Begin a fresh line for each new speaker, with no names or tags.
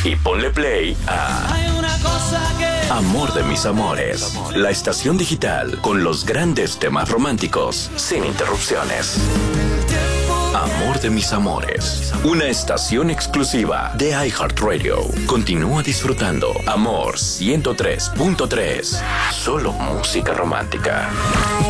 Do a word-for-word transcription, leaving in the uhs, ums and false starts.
y ponle play a Amor de mis amores, la estación digital con los grandes temas románticos sin interrupciones. Amor de mis amores, una estación exclusiva de iHeartRadio. Continúa disfrutando Amor ciento tres punto tres, solo música romántica.